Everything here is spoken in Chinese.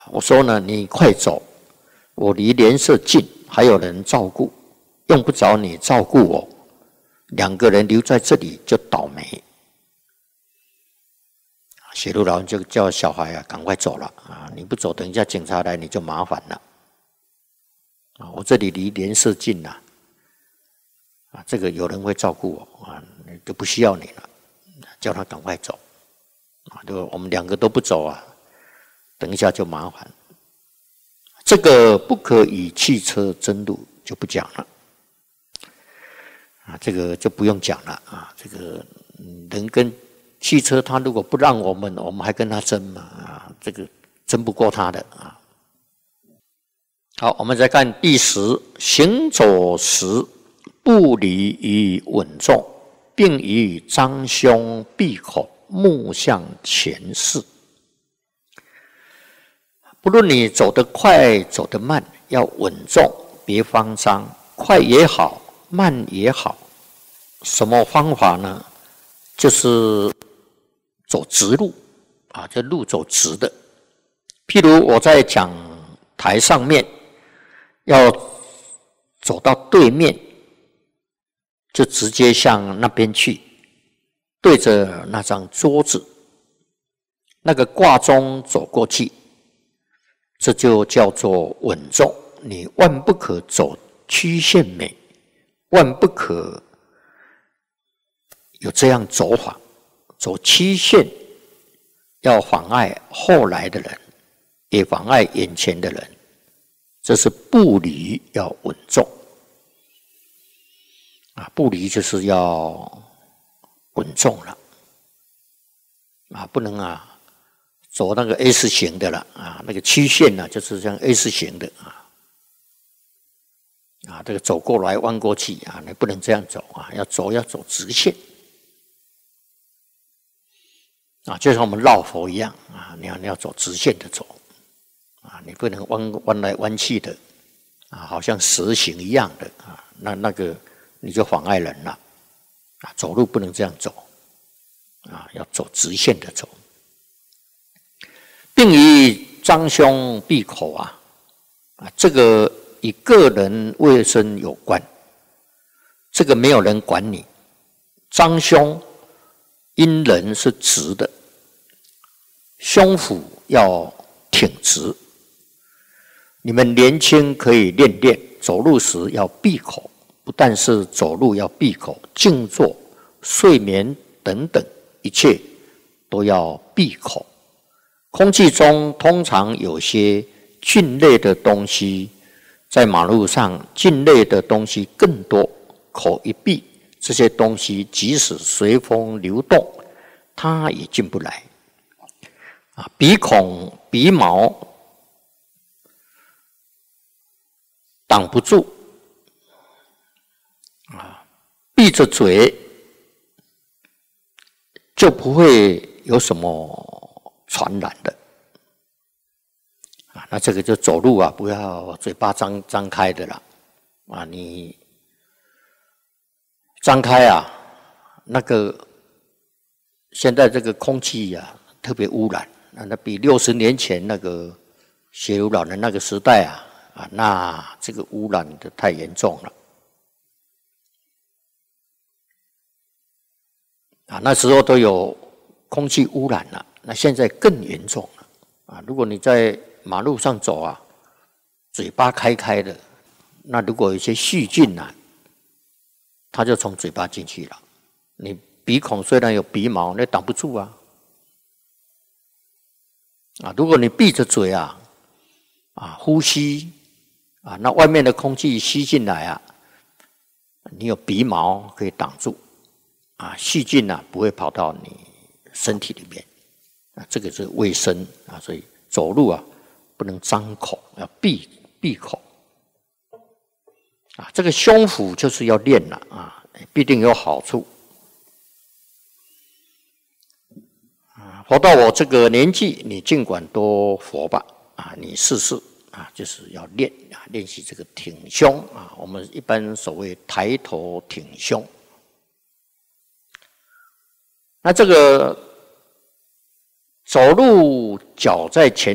我说呢，你快走，我离莲社近，还有人照顾，用不着你照顾我，两个人留在这里就倒霉。写路老人就叫小孩啊，赶快走了啊！你不走，等一下警察来你就麻烦了啊！我这里离莲社近啊，这个有人会照顾我啊，就不需要你了，叫他赶快走啊！就我们两个都不走啊，等一下就麻烦。这个不可与汽车争路就不讲了啊，这个就不用讲了啊，这个人跟汽车，他如果不让我们还跟他争嘛啊，这个争不过他的啊。好，我们再看第10，行走时步履以稳重，并以张胸闭口，目向前视。不论你走得快走得慢，要稳重，别慌张，快也好，慢也好。什么方法呢？就是走直路啊，这路走直的。譬如我在讲台上面，要走到对面，就直接向那边去，对着那张桌子，那个挂钟走过去，这就叫做稳重。你万不可走曲线美，万不可有这样走法。走曲线要妨碍后来的人，也妨碍眼前的人，这是步履要稳重啊！步履就是要稳重了啊，不能啊走那个 S 型的了啊，那个曲线呢就是像 S 型的啊，这个走过来弯过去啊，你不能这样走啊，要走直线。啊，就像我们绕佛一样啊，你要走直线的走啊，你不能弯来弯去的啊，好像蛇形一样的啊，那个你就妨碍人了啊，走路不能这样走啊，要走直线的走，并以张胸闭口啊，这个与个人卫生有关，这个没有人管你，张胸。因人是直的，胸腹要挺直。你们年轻可以练练，走路时要闭口，不但是走路要闭口，静坐、睡眠等等一切都要闭口。空气中通常有些菌类的东西，在马路上菌类的东西更多，口一闭。这些东西即使随风流动，它也进不来啊！鼻孔、鼻毛挡不住啊，闭着嘴就不会有什么传染的啊。那这个就走路啊，不要嘴巴张开的了啊，你张开啊，那个现在这个空气啊特别污染，那比60年前那个写如老人那个时代啊，那这个污染的太严重了啊，那时候都有空气污染了，那现在更严重了啊！如果你在马路上走啊，嘴巴开的，那如果有一些细菌啊，它就从嘴巴进去了。你鼻孔虽然有鼻毛，那挡不住啊。如果你闭着嘴呼吸那外面的空气吸进来你有鼻毛可以挡住细菌不会跑到你身体里面这个是卫生所以走路不能张口，要闭口这个胸腹就是要练了必定有好处活到我这个年纪，你尽管多活吧你试试就是要练习这个挺胸我们一般所谓抬头挺胸。那这个走路脚在前